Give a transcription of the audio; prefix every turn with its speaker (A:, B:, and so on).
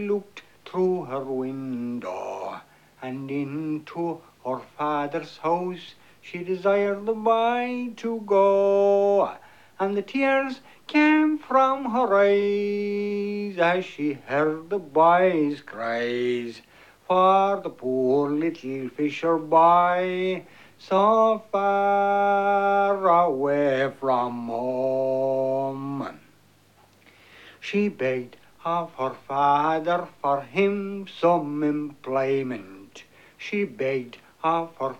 A: looked through her window, and into her father's house she desired the boy to go, and the tears came from her eyes as she heard the boy's cries for the poor little fisher boy so far away from home. She begged of her father for him some employment. She begged of her